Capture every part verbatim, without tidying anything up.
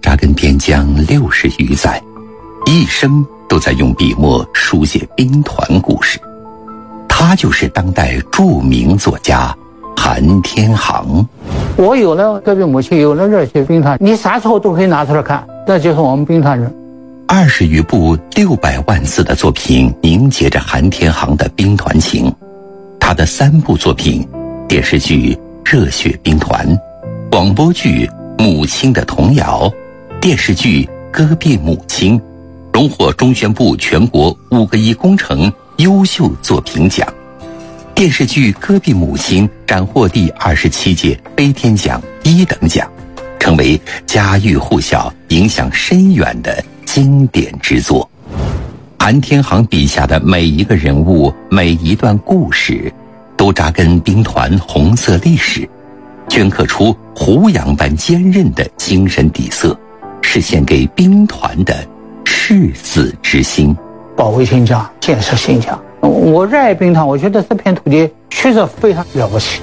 扎根边疆六十余载，一生都在用笔墨书写兵团故事。他就是当代著名作家韩天航。 我有了戈壁母亲，有了热血兵团，你啥时候都可以拿出来看，这就是我们兵团人。 二十余部六百万字的作品凝结着韩天航的兵团情。他的三部作品，电视剧《热血兵团》，广播剧《母亲的童谣》，电视剧《戈壁母亲》，荣获中宣部全国五个一工程优秀作品奖。电视剧《戈壁母亲》斩获第二十七届飞天奖一等奖，成为家喻户晓、影响深远的经典之作。韩天航笔下的每一个人物、每一段故事，都扎根兵团红色历史，镌刻出胡杨般坚韧的精神底色，是献给兵团的赤子之心。 保卫新疆，建设新疆。我热爱兵团，我觉得这片土地确实非常了不起。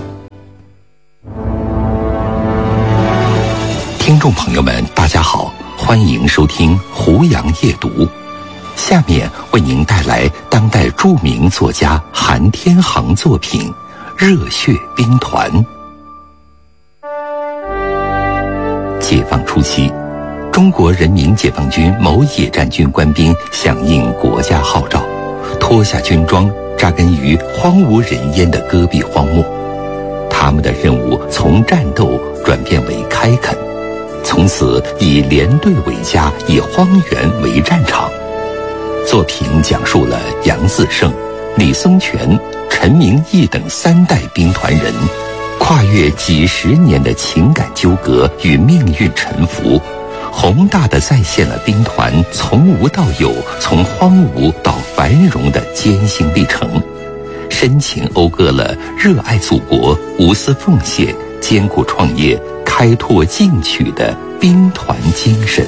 听众朋友们，大家好，欢迎收听胡杨夜读。下面为您带来当代著名作家韩天航作品《热血兵团》。解放初期，中国人民解放军某野战军官兵响应国家号召，脱下军装，扎根于荒无人烟的戈壁荒漠。他们的任务从战斗转变为开垦，从此以连队为家，以荒原为战场。作品讲述了杨自胜、李松全、陈明义等三代兵团人跨越几十年的情感纠葛与命运沉浮，宏大地再现了兵团从无到有、从荒芜到繁荣的艰辛历程，深情讴歌了热爱祖国、无私奉献、艰苦创业、开拓进取的兵团精神。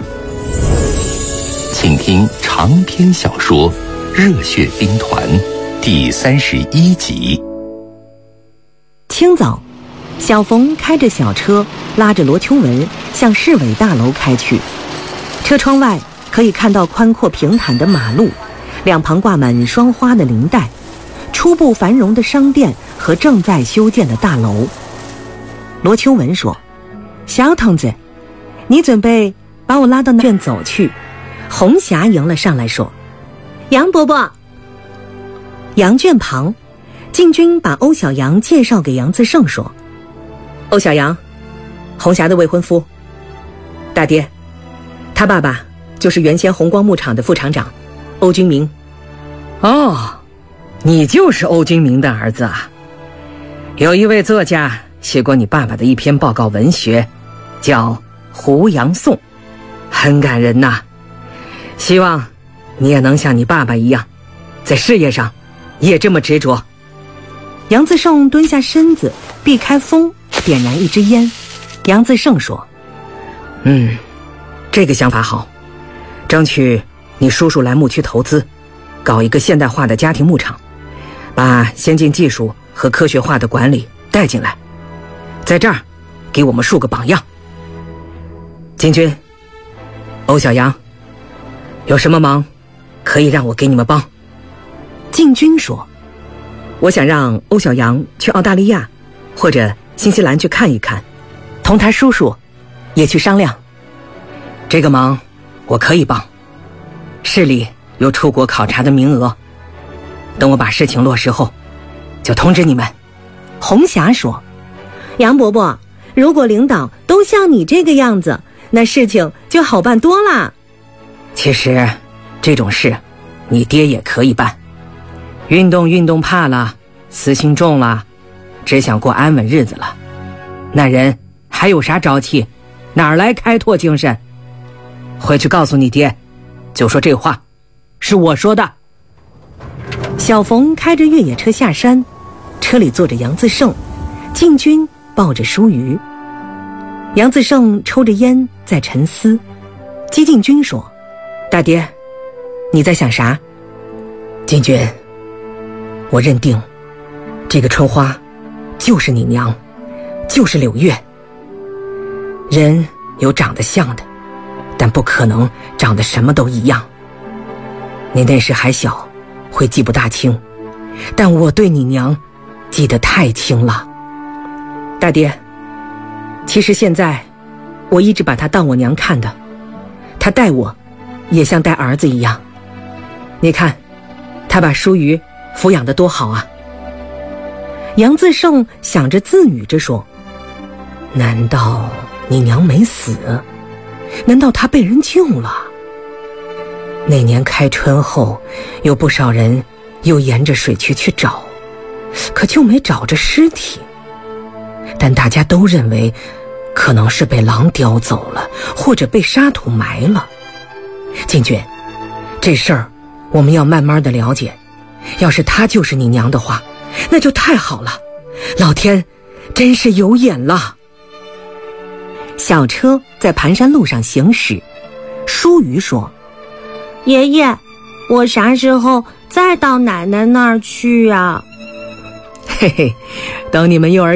请听长篇小说《热血兵团》第三十一集。 清早，小冯开着小车，拉着罗秋文向市委大楼开去。车窗外可以看到宽阔平坦的马路，两旁挂满双花的林带，初步繁荣的商店和正在修建的大楼。罗秋文说：“小同志，你准备把我拉到那院走去。”红霞迎了上来说：“杨伯伯。”杨圈旁，禁军把欧小阳介绍给杨自胜说：“欧小阳，红霞的未婚夫。大爹，他爸爸就是原先红光牧场的副厂长欧君明。”“ 哦，你就是欧君明的儿子啊。有一位作家写过你爸爸的一篇报告文学，叫《胡杨颂》，很感人呐。希望你也能像你爸爸一样，在事业上也这么执着。” 杨自胜蹲下身子，避开风，点燃一支烟。杨自胜说：“ 嗯，这个想法好，争取你叔叔来牧区投资，搞一个现代化的家庭牧场，把先进技术和科学化的管理带进来，在这儿给我们树个榜样。金军，欧小阳，有什么忙可以让我给你们帮？” 禁军说：“ 我想让欧小阳去澳大利亚或者新西兰去看一看，同他叔叔也去商量。这个忙我可以帮，市里有出国考察的名额，等我把事情落实后就通知你们。” 红霞说：“杨伯伯，如果领导都像你这个样子，那事情就好办多啦。” 其实这种事你爹也可以办，运动运动怕了，私心重了，只想过安稳日子了，那人还有啥朝气，哪儿来开拓精神？回去告诉你爹，就说这话是我说的。 小冯开着越野车下山，车里坐着杨自胜，禁军抱着舒瑜。杨自胜抽着烟在沉思。激进军说：“ 大爹，你在想啥？”禁军，我认定这个春花就是你娘，就是柳月。人有长得像的，但不可能长得什么都一样。你那时还小，会记不大清，但我对你娘记得太清了。大爹，其实现在我一直把她当我娘看的，她待我也像待儿子一样。你看，她把舒瑜抚养得多好啊。 杨自胜想着自语着说， 难道你娘没死？难道她被人救了？那年开春后，有不少人又沿着水渠去找，可就没找着尸体。但大家都认为可能是被狼叼走了，或者被沙土埋了。金军，这事儿我们要慢慢的了解，要是她就是你娘的话，那就太好了，老天真是有眼了。 小车在盘山路上行驶，舒瑜说， 爷爷，我啥时候再到奶奶那儿去啊？ 嘿嘿，等你们幼儿